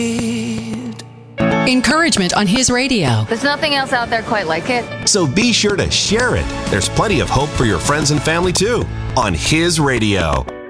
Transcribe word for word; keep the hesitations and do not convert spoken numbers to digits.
Encouragement on His radio. There's nothing else out there quite like it. So be sure to share it. There's plenty of hope for your friends and family too on His radio.